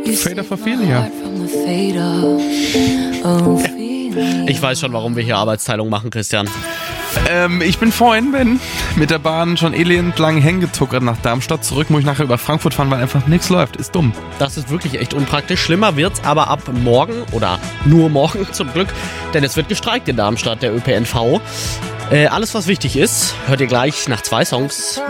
Fade of Ophelia. Ich weiß schon, warum wir hier Arbeitsteilung machen, Christian. Ich bin vorhin, Ben, mit der Bahn schon elend lang hängen getuckert nach Darmstadt. Zurück muss ich nachher über Frankfurt fahren, weil einfach nichts läuft. Ist dumm. Das ist wirklich echt unpraktisch. Schlimmer wird's aber ab morgen oder nur morgen zum Glück, denn es wird gestreikt in Darmstadt, der ÖPNV. Alles, was wichtig ist, hört ihr gleich nach 2 Songs.